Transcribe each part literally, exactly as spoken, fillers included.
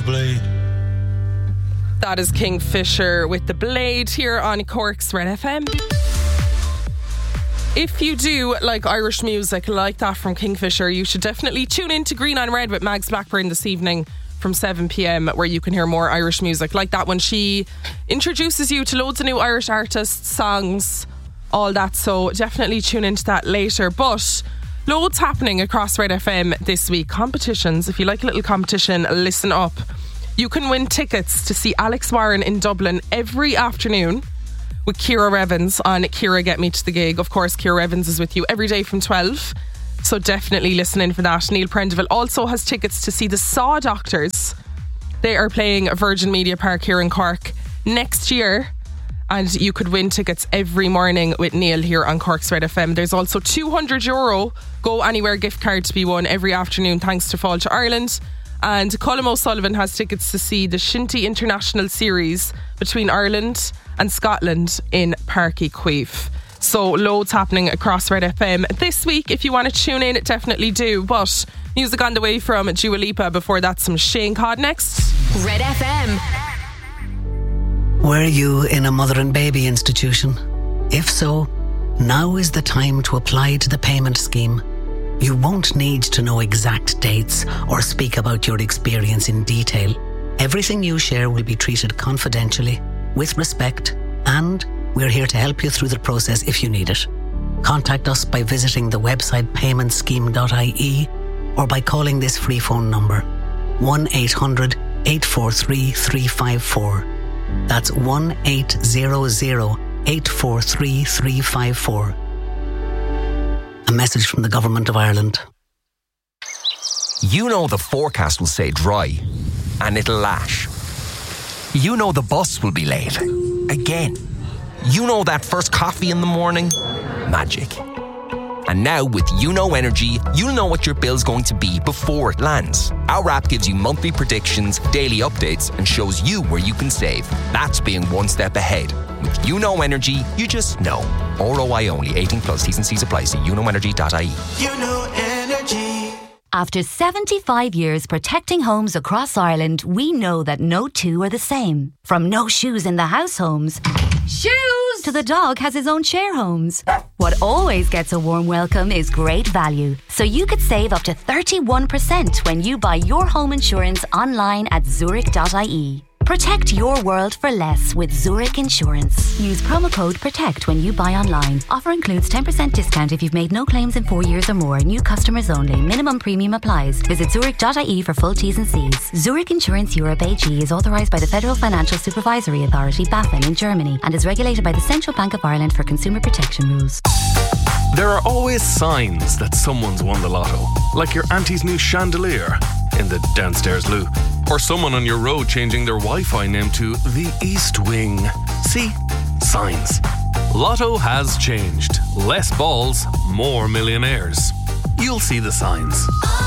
blade. That is Kingfisher with The Blade here on Cork's Red F M. If you do like Irish music like that from Kingfisher, you should definitely tune in to Green on Red with Mags Blackburn this evening from seven p.m, where you can hear more Irish music like that when she introduces you to loads of new Irish artists, songs, all that. So definitely tune into that later. But loads happening across Red F M this week. Competitions. If you like a little competition, listen up. You can win tickets to see Alex Warren in Dublin every afternoon with Ciara Revens on Ciara Get Me to the Gig. Of course, Ciara Revens is with you every day from twelve. So definitely listen in for that. Neil Prendeville also has tickets to see the Saw Doctors. They are playing Virgin Media Park here in Cork next year. And you could win tickets every morning with Neil here on Cork's Red F M. There's also two hundred euro Go Anywhere gift card to be won every afternoon thanks to Fall to Ireland. And Colm O'Sullivan has tickets to see the Shinty International Series between Ireland and Scotland in Páirc Uí Chaoimh. So loads happening across Red F M this week. If you want to tune in, definitely do. But music on the way from Dua Lipa. Before that, some Shane Codd next. Red F M. Were you in a mother and baby institution? If so, now is the time to apply to the payment scheme. You won't need to know exact dates or speak about your experience in detail. Everything you share will be treated confidentially, with respect, and we're here to help you through the process if you need it. Contact us by visiting the website payment scheme dot I E or by calling this free phone number one eight hundred eight four three three five four. That's one eight hundred eight four three three five four. A message from the Government of Ireland. You know the forecast will say dry and it'll lash. You know the bus will be late. Again. You know that first coffee in the morning? Magic. And now with You Know Energy, you'll know what your bill's going to be before it lands. Our app gives you monthly predictions, daily updates, and shows you where you can save. That's being one step ahead. With You Know Energy, you just know. R O I only. eighteen plus. T's and C's apply. See you know energy dot I E. You Know Energy. After seventy-five years protecting homes across Ireland, we know that no two are the same. From no shoes in the house homes, shoes, to the dog has his own share homes. What always gets a warm welcome is great value. So you could save up to thirty-one percent when you buy your home insurance online at zurich dot I E. Protect your world for less with Zurich Insurance. Use promo code PROTECT when you buy online. Offer includes ten percent discount if you've made no claims in four years or more. New customers only. Minimum premium applies. Visit zurich dot I E for full T's and C's. Zurich Insurance Europe A G is authorised by the Federal Financial Supervisory Authority, BaFin, in Germany and is regulated by the Central Bank of Ireland for consumer protection rules. There are always signs that someone's won the lotto, like your auntie's new chandelier in the downstairs loo, or someone on your road changing their Wi-Fi name to the East Wing. See? Signs. Lotto has changed. Less balls, more millionaires. You'll see the signs.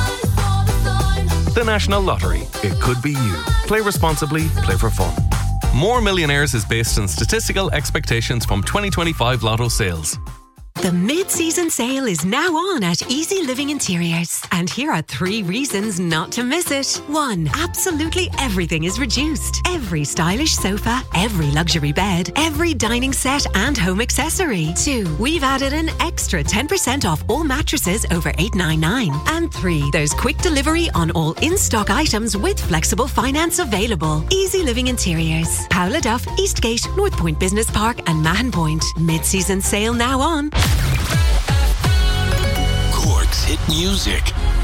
The National Lottery. It could be you. Play responsibly, play for fun. More Millionaires is based on statistical expectations from twenty twenty-five Lotto sales. The mid-season sale is now on at Easy Living Interiors. And here are three reasons not to miss it. One, absolutely everything is reduced. Every stylish sofa, every luxury bed, every dining set and home accessory. Two, we've added an extra ten percent off all mattresses over eight ninety-nine. And three, there's quick delivery on all in-stock items with flexible finance available. Easy Living Interiors. Paula Duff, Eastgate, North Point Business Park and Mahon Point. Mid-season sale now on. Cork's hit music.